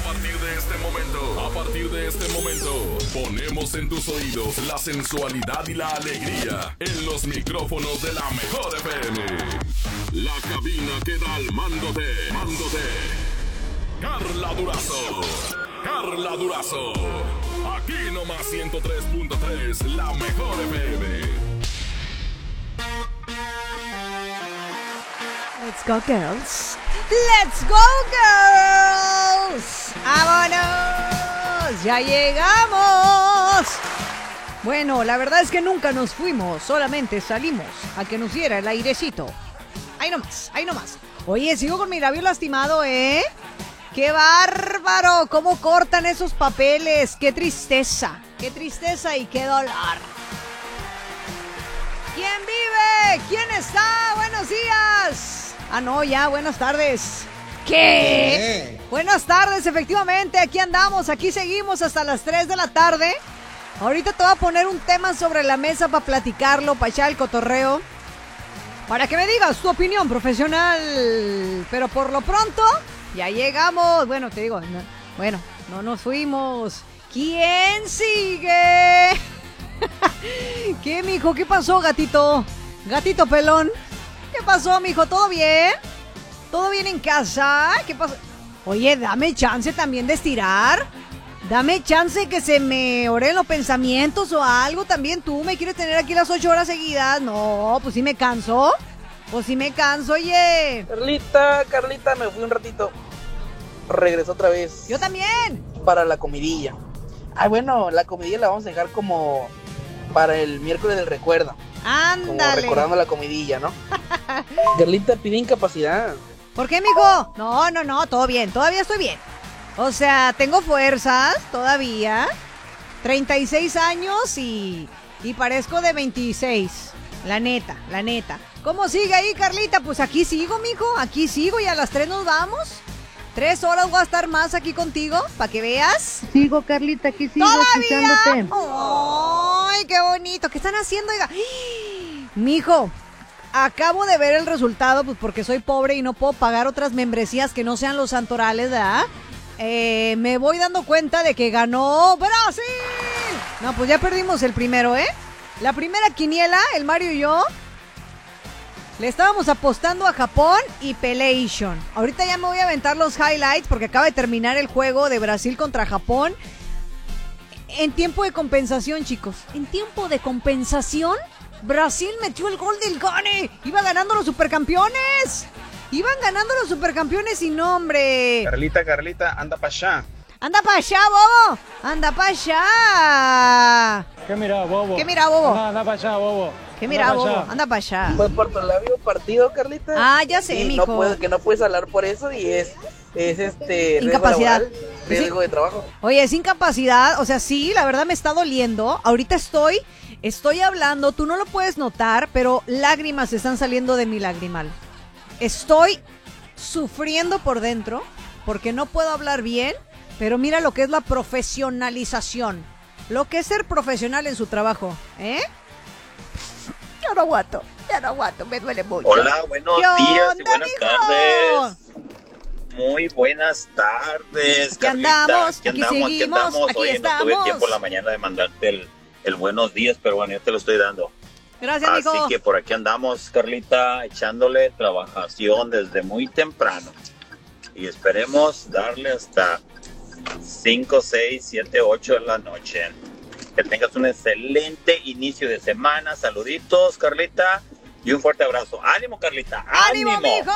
A partir de este momento, ponemos en tus oídos la sensualidad y la alegría en los micrófonos de la Mejor FM. La cabina queda al mando de Carla Durazo. Carla Durazo. Aquí nomás 103.3, la Mejor FM. Let's go, girls. Let's go, girls. ¡Vámonos! ¡Ya llegamos! Bueno, la verdad es que nunca nos fuimos, solamente salimos a que nos diera el airecito. Ahí nomás, ahí nomás. Oye, sigo con mi labio lastimado, ¿eh? ¡Qué bárbaro! ¿Cómo cortan esos papeles? ¡Qué tristeza! ¡Qué tristeza y qué dolor! ¿Quién vive? ¿Quién está? ¡Buenos días! Ah, no, ya, buenas tardes. ¿Qué? Buenas tardes, efectivamente, aquí andamos, aquí seguimos hasta las 3 de la tarde. Ahorita te voy a poner un tema sobre la mesa para platicarlo, para echar el cotorreo, para que me digas tu opinión profesional. Pero por lo pronto, ya llegamos. Bueno, te digo, no nos fuimos. ¿Quién sigue? ¿Qué, mijo? ¿Qué pasó, gatito? Gatito pelón. ¿Qué pasó, mijo? ¿Todo bien? ¿Todo bien en casa? ¿Qué pasó? Oye, dame chance también de estirar. Dame chance que se me oren los pensamientos o algo. También tú me quieres tener aquí las 8 horas seguidas. No, pues sí me canso. Pues sí me canso, oye. Carlita, me fui un ratito. Regresó otra vez. Yo también. Para la comidilla. Ay, bueno, la comidilla la vamos a dejar como para el miércoles del recuerdo. Ándale. Como recordando la comidilla, ¿no? Carlita pide incapacidad. ¿Por qué, mijo? No, todo bien, todavía estoy bien. O sea, tengo fuerzas todavía. 36 años y parezco de 26. La neta. ¿Cómo sigue ahí, Carlita? Pues aquí sigo, mijo, aquí sigo y a las 3 nos vamos. 3 horas voy a estar más aquí contigo, para que veas. Sigo, Carlita, aquí sigo escuchándote. ¡Ay, qué bonito! ¿Qué están haciendo, oiga? Mijo, acabo de ver el resultado, pues porque soy pobre y no puedo pagar otras membresías que no sean los santorales, ¿verdad? Me voy dando cuenta de que ganó Brasil. No, pues ya perdimos el primero, ¿eh? La primera quiniela, el Mario y yo, le estábamos apostando a Japón y Pelation. Ahorita ya me voy a aventar los highlights porque acaba de terminar el juego de Brasil contra Japón. En tiempo de compensación, chicos. En tiempo de compensación, Brasil metió el gol del gane. Iba ganando los supercampeones. Iban ganando los supercampeones y no, hombre. Carlita, anda para allá. Anda para allá, bobo. Anda para allá. ¿Qué mira, bobo? Anda para allá, bobo. ¿Qué mira, bobo? Anda para allá. Pues por tu labio partido, Carlita. Ah, ya sé, mijo. No puedes hablar por eso y es incapacidad. Riesgo de trabajo. Oye, es incapacidad, o sea, sí, la verdad me está doliendo. Ahorita estoy hablando, tú no lo puedes notar, pero lágrimas están saliendo de mi lagrimal. Estoy sufriendo por dentro porque no puedo hablar bien, pero mira lo que es la profesionalización. Lo que es ser profesional en su trabajo, ¿eh? Ya no aguanto, me duele mucho. Hola, buenos días y buenas tardes. Muy buenas tardes, Aquí andamos, aquí seguimos, aquí Oye, estamos. no tuve tiempo en la mañana de mandarte el buenos días, pero bueno, yo te lo estoy dando. Gracias, Así amigo. que por aquí andamos, Carlita, echándole trabajación desde muy temprano. Y esperemos darle hasta 5, 6, 7, 8 de la noche. Que tengas un excelente inicio de semana. Saluditos, Carlita, y un fuerte abrazo. ¡Ánimo, Carlita! ¡Ánimo, mijo!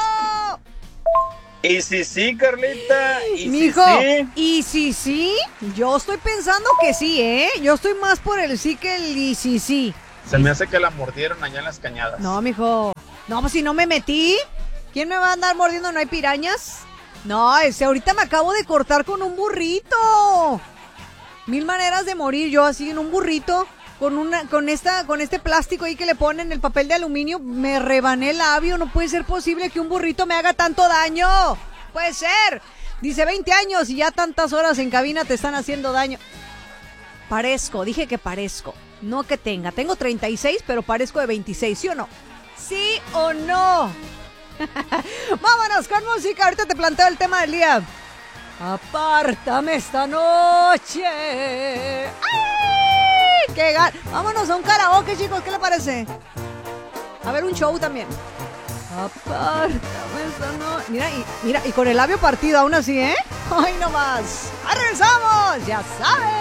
Y sí, Carlita, mijo, sí. Y sí, yo estoy pensando que sí, ¿eh? Yo estoy más por el sí que el y sí. Se me hace que la mordieron allá en las cañadas. No, mijo. No, pues si no me metí. ¿Quién me va a andar mordiendo? ¿No hay pirañas? No, ahorita me acabo de cortar con un burrito. 1000 maneras de morir yo así en un burrito. Con este plástico ahí que le ponen el papel de aluminio. Me rebané el labio. No puede ser posible que un burrito me haga tanto daño. Puede ser. Dice 20 años y ya tantas horas en cabina te están haciendo daño. Dije que parezco. No que tengo 36, pero parezco de 26, ¿sí o no? ¿Sí o no? Vámonos con música, ahorita te planteo el tema del día. Apártame esta noche. ¡Ay! ¡Qué Vámonos a un karaoke, chicos, ¿qué le parece? A ver, un show también. Apártame esta noche. Mira, y con el labio partido aún así, ¿eh? ¡Ay, no más! ¡Regresamos! ¡Ya sabes!